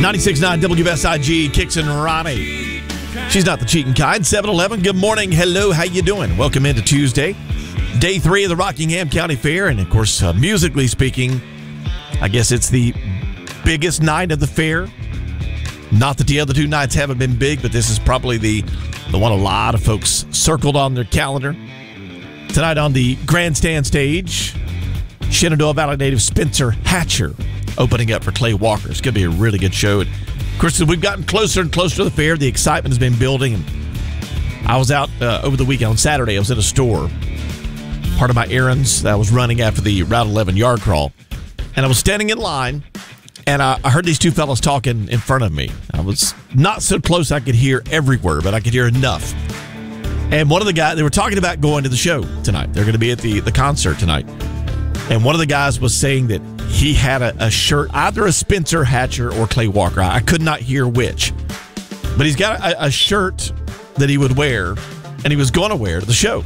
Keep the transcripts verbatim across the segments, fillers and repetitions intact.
ninety-six point nine W S I G, Kicks and Ronnie. She's not the cheating kind. seven eleven, good morning. Hello, how you doing? Welcome into Tuesday, day three of the Rockingham County Fair. And, of course, uh, musically speaking, I guess it's the biggest night of the fair. Not that the other two nights haven't been big, but this is probably the, the one a lot of folks circled on their calendar. Tonight on the grandstand stage, Shenandoah Valley native Spencer Hatcher opening up for Clay Walker. It's going to be a really good show. And of course, as we've gotten closer and closer to the fair, the excitement has been building. And I was out uh, over the weekend on Saturday. I was at a store, part of my errands that I was running after the Route eleven yard crawl. And I was standing in line, and I, I heard these two fellas talking in front of me. I was not so close I could hear every word, but I could hear enough. And one of the guys, they were talking about going to the show tonight. They're going to be at the, the concert tonight. And one of the guys was saying that he had a, a shirt, either a Spencer Hatcher or Clay Walker. I, I could not hear which. But he's got a, a shirt that he would wear, and he was going to wear to the show.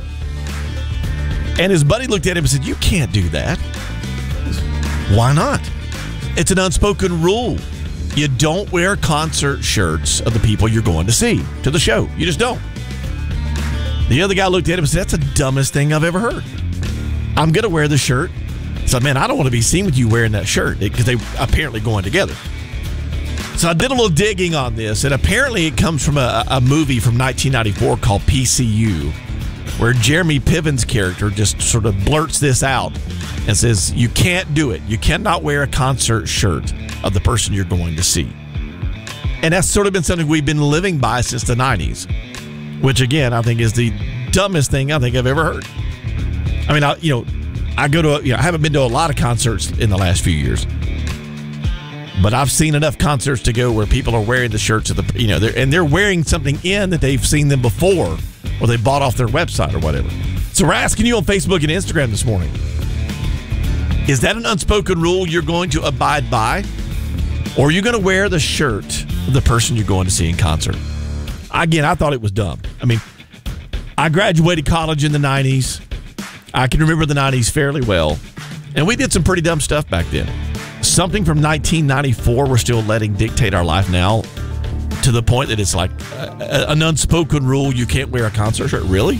And his buddy looked at him and said, "You can't do that." "Why not?" "It's an unspoken rule. You don't wear concert shirts of the people you're going to see to the show. You just don't." The other guy looked at him and said, "That's the dumbest thing I've ever heard. I'm going to wear the shirt." So, man, I don't want to be seen with you wearing that shirt, because they apparently going together. So I did a little digging on this, and apparently it comes from a, a movie from nineteen ninety-four called P C U, where Jeremy Piven's character just sort of blurts this out and says, you can't do it. You cannot wear a concert shirt of the person you're going to see. And that's sort of been something we've been living by since the nineties, which, again, I think is the dumbest thing I think I've ever heard. I mean, I, you know, I go to, a, you know, I haven't been to a lot of concerts in the last few years, but I've seen enough concerts to go where people are wearing the shirts of the, you know, they're, and they're wearing something in that they've seen them before, or they bought off their website or whatever. So we're asking you on Facebook and Instagram this morning, is that an unspoken rule you're going to abide by, or are you going to wear the shirt of the person you're going to see in concert? Again, I thought it was dumb. I mean, I graduated college in the nineties. I can remember the nineties fairly well. And we did some pretty dumb stuff back then. Something from nineteen ninety-four we're still letting dictate our life now, to the point that it's like a, an unspoken rule you can't wear a concert shirt. Really?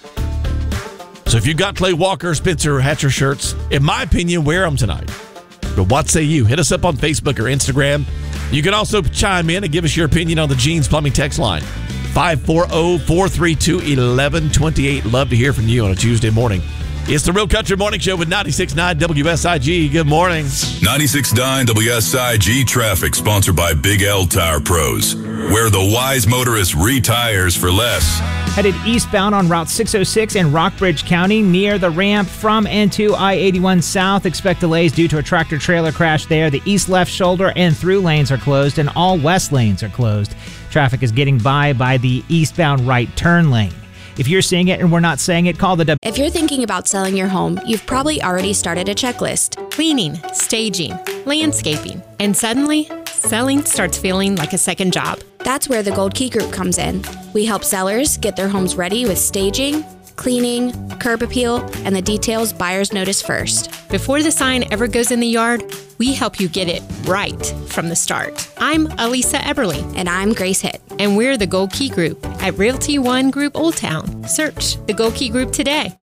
So if you've got Clay Walker, Spencer Hatcher shirts, in my opinion, wear them tonight. But what say you? Hit us up on Facebook or Instagram. You can also chime in and give us your opinion on the Jeans Plumbing text line. five four zero, four three two, one one two eight. Love to hear from you on a Tuesday morning. It's the Real Country Morning Show with ninety-six point nine W S I G. Good morning. ninety-six point nine W S I G traffic, sponsored by Big L Tire Pros, where the wise motorist retires for less. Headed eastbound on Route six oh six in Rockbridge County near the ramp from and to I eighty-one South. Expect delays due to a tractor-trailer crash there. The east left shoulder and through lanes are closed, and all west lanes are closed. Traffic is getting by by the eastbound right turn lane. If you're seeing it and we're not saying it, call the W. If you're thinking about selling your home, you've probably already started a checklist. Cleaning, staging, landscaping, and suddenly, selling starts feeling like a second job. That's where the Gold Key Group comes in. We help sellers get their homes ready with staging, cleaning, curb appeal, and the details buyers notice first. Before the sign ever goes in the yard, we help you get it right from the start. I'm Alisa Eberly. And I'm Grace Hitt. And we're the Gold Key Group at Realty One Group Old Town. Search the Gold Key Group today.